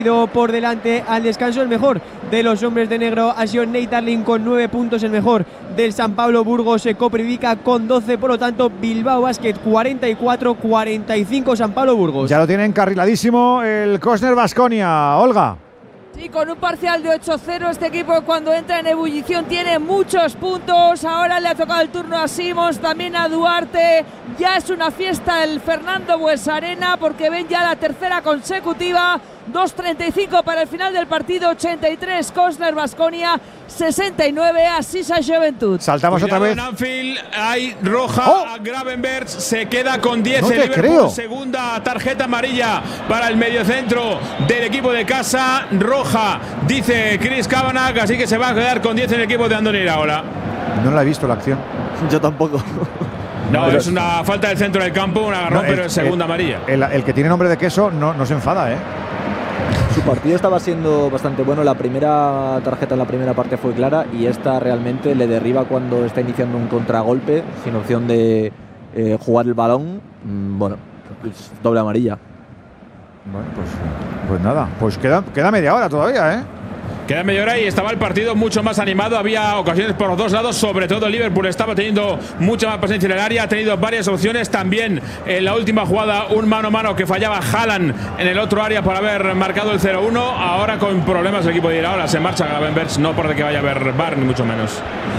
Por delante al descanso. El mejor de los hombres de negro ha sido Nate Darling con 9 puntos. El mejor del San Pablo Burgos Koprivica con 12. Por lo tanto, Bilbao Basket 44-45 San Pablo Burgos. Ya lo tiene encarriladísimo el Cosner Baskonia. Olga. Sí, con un parcial de 8-0 este equipo cuando entra en ebullición tiene muchos puntos. Ahora le ha tocado el turno a Simons, también a Duarte. Ya es una fiesta el Fernando Buesarena porque ven ya la tercera consecutiva. 2.35 para el final del partido, 83 Cosner Baskonia, 69 Asisa Juventud. Saltamos otra vez. En Anfield hay roja a Gravenberch, se queda con 10 No el te Liverpool, creo. segunda tarjeta amarilla para el mediocentro del equipo de casa, roja, dice Chris Kavanagh, así que se va a quedar con 10 en el equipo de Andoni Iraola. No la he visto la acción. Yo tampoco. No, es una falta del centro del campo, un agarrón, pero es segunda amarilla. El que tiene nombre de queso no se enfada, ¿eh? Su partido estaba siendo bastante bueno. La primera tarjeta en la primera parte fue clara y esta realmente le derriba cuando está iniciando un contragolpe sin opción de jugar el balón. Bueno, pues doble amarilla. Bueno, pues nada, pues queda media hora todavía, ¿eh? Queda media hora y estaba el partido mucho más animado. Había ocasiones por los dos lados, sobre todo el Liverpool estaba teniendo mucha más presencia en el área, ha tenido varias opciones. También en la última jugada un mano a mano que fallaba Haaland en el otro área por haber marcado el 0-1. Ahora con problemas el equipo de Iraola, se marcha Gravenberch, no porque que vaya a haber VAR ni mucho menos.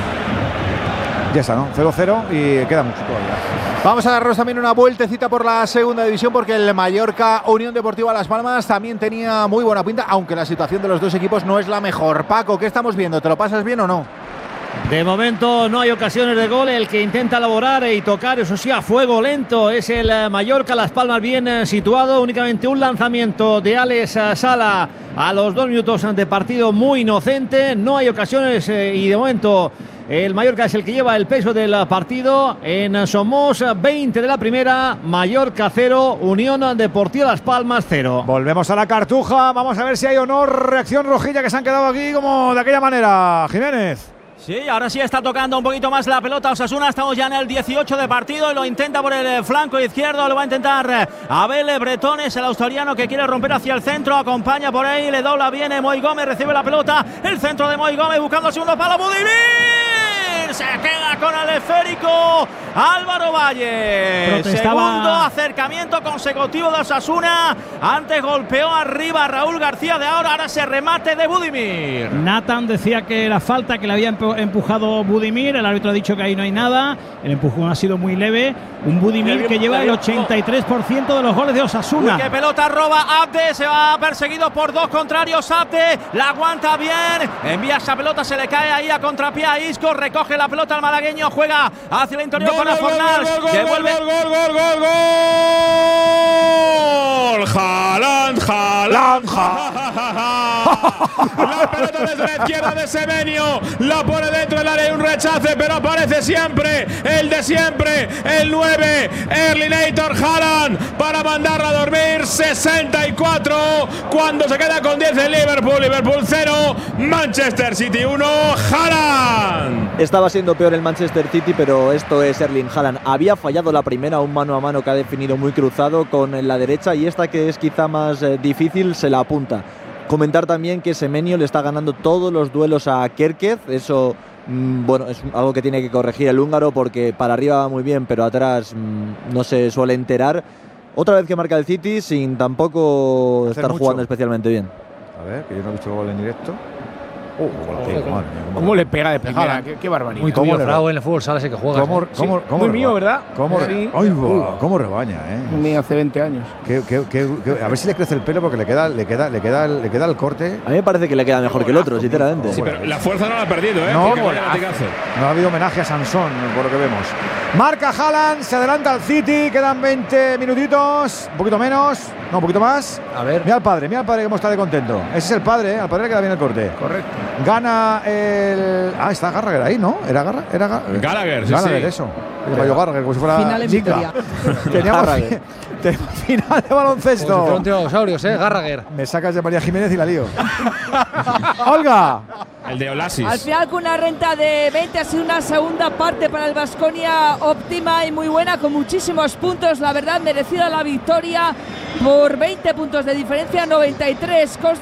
Ya está, ¿no? 0-0 y queda mucho todavía. Vamos a darnos también una vueltecita por la segunda división porque el Mallorca Unión Deportiva Las Palmas también tenía muy buena pinta, aunque la situación de los dos equipos no es la mejor. Paco, ¿qué estamos viendo? ¿Te lo pasas bien o no? De momento no hay ocasiones de gol. El que intenta elaborar y tocar, eso sí, a fuego lento es el Mallorca. Las Palmas bien situado. Únicamente un lanzamiento de Alex Sala a los 2 minutos de partido muy inocente. No hay ocasiones y de momento el Mallorca es el que lleva el peso del partido. En Somos 20 de la primera, Mallorca 0, Unión Deportiva Las Palmas 0. Volvemos a la Cartuja. Vamos a ver si hay o no reacción rojilla, que se han quedado aquí como de aquella manera. Jiménez. Sí, ahora sí está tocando un poquito más la pelota Osasuna. Estamos ya en el 18 de partido y lo intenta por el flanco izquierdo. Lo va a intentar Abel Bretones, el australiano que quiere romper hacia el centro. Acompaña por ahí, le dobla bien Moy Gómez, recibe la pelota. El centro de Moy Gómez buscando el segundo palo. Budimir se queda con el esférico Álvaro Valle. Segundo acercamiento consecutivo de Osasuna. Antes golpeó arriba Raúl García de ahora se remate de Budimir. Nathan decía que era falta, que le había empujado Budimir. El árbitro ha dicho que ahí no hay nada. El empujón ha sido muy leve. Un Budimir que lleva el 83% de los goles de Osasuna. Uy, qué pelota roba Abde. Se va perseguido por dos contrarios. Abde la aguanta bien. Envía esa pelota, se le cae ahí a contrapié a Isco. Recoge la pelota al malagueño. Juega hacia el interior para Fornals. Devuelve. ¡Gol! Haaland. La pelota desde la izquierda de Semenyo. La pone dentro del área y un rechace, pero aparece siempre el de siempre, el 9, Erling Haaland, para mandarla a dormir. 64 cuando se queda con 10 el Liverpool 0, Manchester City 1, Haaland. Estaba siendo peor el Manchester City, pero esto es Erling Haaland. Había fallado la primera, un mano a mano que ha definido muy cruzado con la derecha, y esta, que es quizá más difícil, se la apunta. Comentar también que Semenyo le está ganando todos los duelos a Kerkez. Eso, bueno, es algo que tiene que corregir el húngaro, porque para arriba va muy bien, pero atrás no se suele enterar. Otra vez que marca el City sin tampoco estar jugando especialmente bien. A ver, que yo no he visto el gol en directo. ¿Cómo le pega de primera? Qué barbaridad. Muy tuyo, Frau, en el fútbol sala, sé que juega. Muy mío, ¿verdad? ¿Cómo rebaña, Mío hace 20 años. A ver si le crece el pelo, porque le queda el corte. A mí me parece que le queda mejor que el otro, sinceramente. Sí, pero la fuerza no la ha perdido, No ha habido homenaje a Sansón, por lo que vemos. Marca Haaland, se adelanta al City, quedan 20 minutitos, un poquito menos, no, un poquito más. A ver. Mira al padre cómo está de contento. Ese es el padre, al padre le queda bien el corte. Correcto. Gana el… está Gallagher ahí, ¿no? ¿Era Gallagher? Gallagher, sí. Eso. Yo Gallagher, como si fuera final en Vitoria. Teníamos final de baloncesto. Como si fueron dinosaurios, Gallagher. Me sacas de María Jiménez y la lío. Olga. El de Olasis. Al final, con una renta de 20, ha sido una segunda parte para el Baskonia óptima y muy buena, con muchísimos puntos. La verdad, merecida la victoria por 20 puntos de diferencia, 93.